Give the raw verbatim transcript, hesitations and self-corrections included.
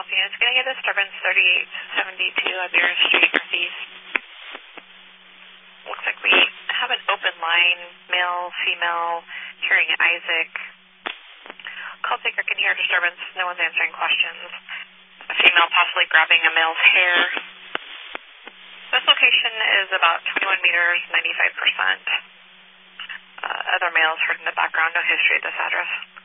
units getting a disturbance thirty-eight seventy-two Iberia Street Northeast. Looks like we have an open line, male, female, hearing Isaac. Call taker can hear disturbance, no one's answering questions. A female possibly grabbing a male's hair. This location is about twenty-one meters, ninety-five percent. Uh, other males heard in the background, no history at this address.